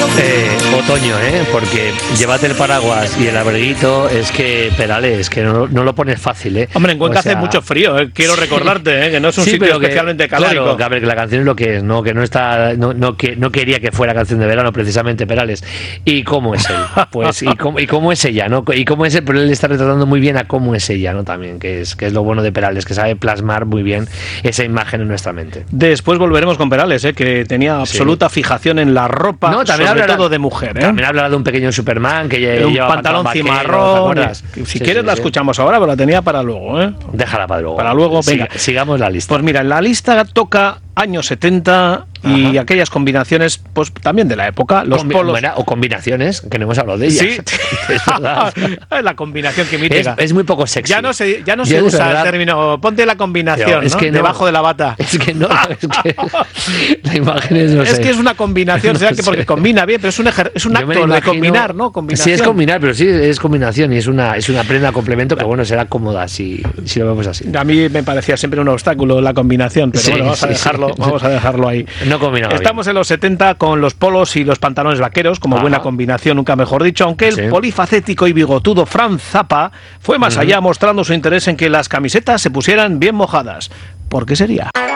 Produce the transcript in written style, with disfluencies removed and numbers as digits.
Otoño, porque llévate el paraguas y el abriguito, es que, Perales, es que no lo pones fácil, Hombre, en Cuenca hace mucho frío, quiero recordarte, que no es un sitio especialmente calórico. Claro, que la canción es lo que es, que no está, no quería que fuera canción de verano precisamente, Perales. ¿Y cómo es él? Pues, y cómo es ella, ¿no? Y cómo es él, pero él está retratando muy bien a cómo es ella, ¿no? También, que es lo bueno de Perales, que sabe plasmar muy bien esa imagen en nuestra mente. Después volveremos con Perales, que tenía absoluta fijación en la ropa, sobre todo de mujer. También hablará de un pequeño Superman que lleva un pantalón cimarrón. Si quieres la escuchamos ahora, pero la tenía para luego. Déjala para luego. Para luego, venga. Sigamos la lista. Pues mira, en la lista toca años 70 y aquellas combinaciones, pues también de la época, los polos. Bueno, o combinaciones, que no hemos hablado de ellas. Sí, es verdad. La combinación que mítica. Es muy poco sexy. Ya no se usa el término, ponte la combinación, es que debajo de la bata. Es que no, es que la imagen es, que es una combinación, porque combina bien, pero es un acto de combinar, ¿no? Combinación. Sí, es combinar, pero sí es combinación y es una prenda complemento que, bueno, será cómoda si lo vemos así. A mí me parecía siempre un obstáculo la combinación, pero bueno, vamos a dejarlo ahí. No combinaba. Estamos en los 70 con los polos y los pantalones vaqueros, como buena combinación, nunca mejor dicho, aunque el polifacético y bigotudo Franz Zappa fue más allá, mostrando su interés en que las camisetas se pusieran bien mojadas. ¿Por qué sería?